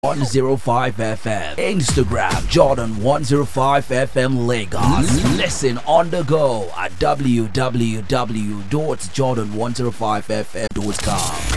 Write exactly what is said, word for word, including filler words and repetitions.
one oh five F M. Instagram Jordan one oh five F M Lagos. Listen on the go at w w w dot jordan one oh five f m dot com.